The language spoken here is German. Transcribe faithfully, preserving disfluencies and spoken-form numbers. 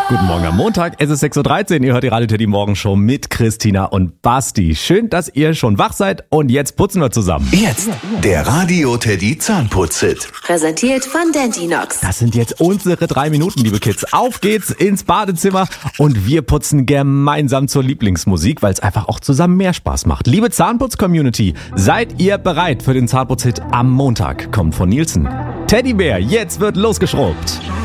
Guten Morgen am Montag, es ist sechs Uhr dreizehn, ihr hört die Radio Teddy Morgenshow mit Christina und Basti. Schön, dass ihr schon wach seid und jetzt putzen wir zusammen. Jetzt der Radio Teddy Zahnputz-Hit. Präsentiert von Dentinox. Das sind jetzt unsere drei Minuten, liebe Kids. Auf geht's ins Badezimmer und wir putzen gemeinsam zur Lieblingsmusik, weil es einfach auch zusammen mehr Spaß macht. Liebe Zahnputz-Community, seid ihr bereit für den Zahnputz-Hit am Montag? Kommt von Nielsen. Teddybär, jetzt wird losgeschrubbt.